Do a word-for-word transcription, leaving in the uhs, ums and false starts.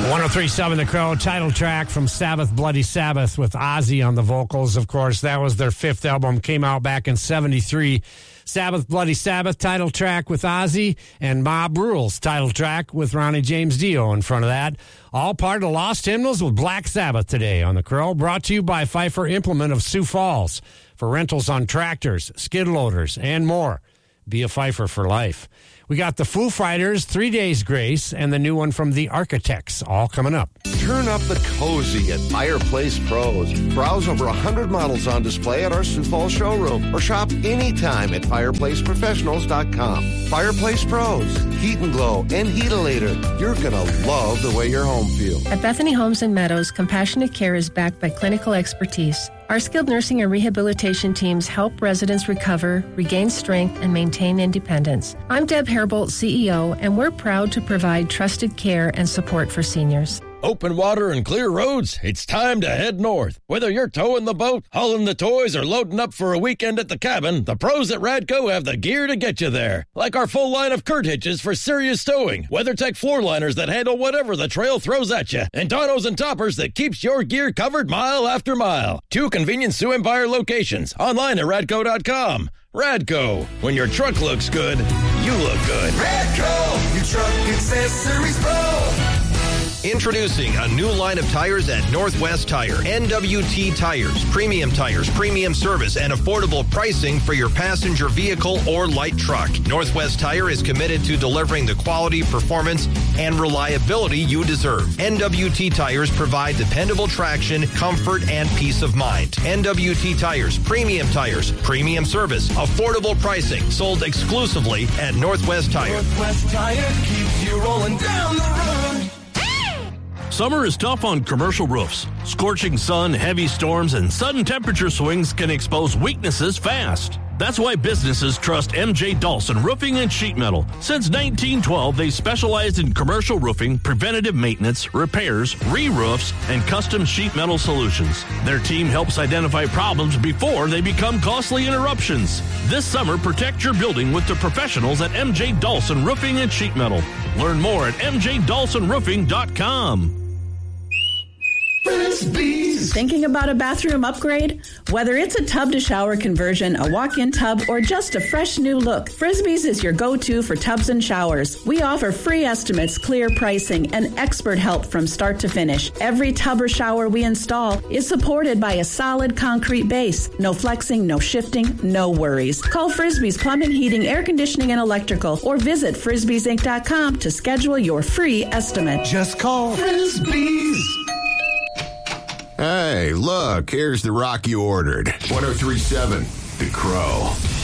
one oh three point seven The Crow, title track from Sabbath, Bloody Sabbath, with Ozzy on the vocals. Of course, that was their fifth album, came out back in seventy-three. Sabbath, Bloody Sabbath, title track with Ozzy, and Mob Rules, title track with Ronnie James Dio in front of that. All part of Lost Hymnals with Black Sabbath today on The Crow, brought to you by Pfeiffer Implement of Sioux Falls for rentals on tractors, skid loaders, and more. Be a Pfeiffer for life. We got the Foo Fighters, Three Days Grace, and the new one from the Architects, all coming up. Turn up the cozy at Fireplace Pros. Browse over one hundred models on display at our Sioux Falls showroom or shop anytime at fireplace professionals dot com. Fireplace Pros, Heat and Glow and Heatilator. You're going to love the way your home feels. At Bethany Homes and Meadows, compassionate care is backed by clinical expertise. Our skilled nursing and rehabilitation teams help residents recover, regain strength, and maintain independence. I'm Deb Hairbolt, C E O, and we're proud to provide trusted care and support for seniors. Open water and clear roads, it's time to head north. Whether you're towing the boat, hauling the toys, or loading up for a weekend at the cabin, the pros at Radco have the gear to get you there. Like our full line of Kurt hitches for serious towing, WeatherTech floor liners that handle whatever the trail throws at you, and Donos and toppers that keeps your gear covered mile after mile. Two convenient Sioux Empire locations, online at radco dot com. Radco, when your truck looks good, you look good. Radco, your truck accessories pro. Introducing a new line of tires at Northwest Tire. N W T Tires. Premium tires, premium service, and affordable pricing for your passenger vehicle or light truck. Northwest Tire is committed to delivering the quality, performance, and reliability you deserve. N W T Tires provide dependable traction, comfort, and peace of mind. N W T Tires. Premium tires, premium service, affordable pricing. Sold exclusively at Northwest Tire. Northwest Tire keeps you rolling down the road. Summer is tough on commercial roofs. Scorching sun, heavy storms, and sudden temperature swings can expose weaknesses fast. That's why businesses trust M J Dawson Roofing and Sheet Metal. Since nineteen twelve, they specialized in commercial roofing, preventative maintenance, repairs, re-roofs, and custom sheet metal solutions. Their team helps identify problems before they become costly interruptions. This summer, protect your building with the professionals at M J Dawson Roofing and Sheet Metal. Learn more at m j dawson roofing dot com. Frisbees. Thinking about a bathroom upgrade? Whether it's a tub-to-shower conversion, a walk-in tub, or just a fresh new look, Frisbees is your go-to for tubs and showers. We offer free estimates, clear pricing, and expert help from start to finish. Every tub or shower we install is supported by a solid concrete base. No flexing, no shifting, no worries. Call Frisbees Plumbing, Heating, Air Conditioning, and Electrical, or visit frisbees inc dot com to schedule your free estimate. Just call Frisbees. Hey, look, here's the rock you ordered. one oh three point seven The Crow.